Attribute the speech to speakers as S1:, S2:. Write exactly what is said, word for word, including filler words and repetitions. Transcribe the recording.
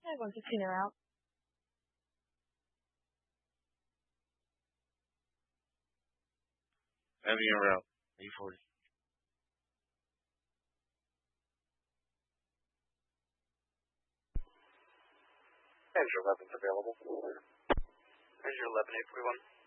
S1: one fifteen are out.
S2: Heavy en route. E forty.
S3: Ranger eleven's available.
S4: Ranger eleven, eight forty-one.